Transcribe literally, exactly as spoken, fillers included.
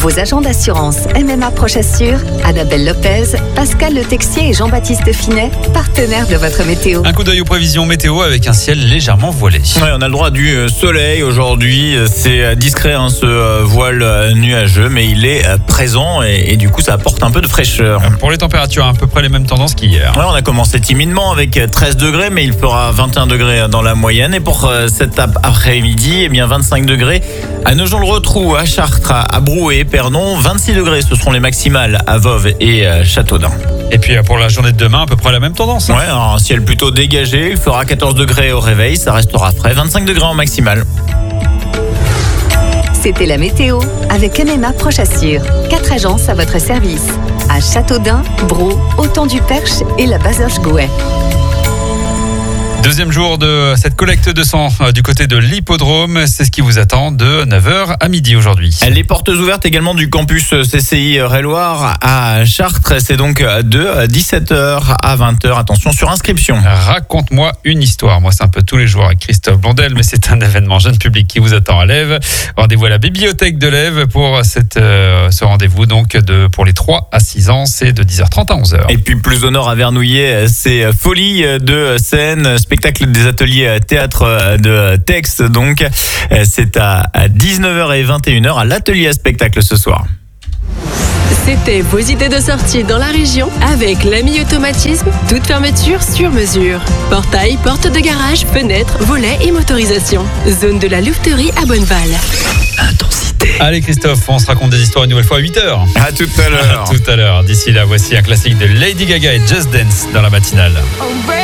Vos agents d'assurance M M A Proche Assure, Annabelle Lopez, Pascal Le Texier et Jean-Baptiste Finet, partenaires de votre météo. Un coup d'œil aux prévisions météo avec un ciel légèrement voilé. Ouais, on a le droit du soleil aujourd'hui. C'est discret hein, ce voile nuageux, mais il est présent et, et du coup ça apporte un peu de fraîcheur. Pour les températures, à peu près les mêmes tendances qu'hier. Ouais, on a commencé timidement avec treize degrés, mais il fera vingt et un degrés dans la moyenne. Et pour cet après-midi, eh bien vingt-cinq degrés à Nogent-le-Rotrou, à Chartres, à Brouet, Pernon. vingt-six degrés, ce seront les maximales à Voves et Châteaudun. Et puis pour la journée de demain, à peu près la même tendance. Hein. Ouais, un ciel plutôt dégagé. Il fera quatorze degrés au réveil, ça restera frais. vingt-cinq degrés en maximale. C'était la météo avec M M A Proche Assure. Quatre agences à votre service. À Châteaudun, Braux, Autant-du-Perche et la Bazoche-Gouet. Deuxième jour de cette collecte de sang du côté de l'hippodrome. C'est ce qui vous attend de neuf heures à midi aujourd'hui. Les portes ouvertes également du campus C C I Réloir à Chartres. C'est donc de dix-sept heures à vingt heures. Attention sur inscription. Raconte-moi une histoire. Moi, c'est un peu tous les jours avec Christophe Blondel, mais c'est un événement jeune public qui vous attend à l'Ève. Rendez-vous à la bibliothèque de l'Ève pour cette, euh, ce rendez-vous donc de, pour les trois à six ans. C'est de dix heures trente à onze heures. Et puis plus au nord à Vernouillet, c'est Folie de scène. Spectacle des ateliers théâtre de texte, donc c'est à dix-neuf heures et vingt et une heures à l'atelier à spectacle ce soir. C'était vos idées de sortie dans la région avec l'Ami Automatisme, toute fermeture sur mesure. Portail, porte de garage, fenêtres, volets et motorisation. Zone de la louveterie à Bonneval. Intensité. Allez Christophe, on se raconte des histoires une nouvelle fois à huit heures. À tout à l'heure. À tout à l'heure. D'ici là, voici un classique de Lady Gaga et Just Dance dans la matinale.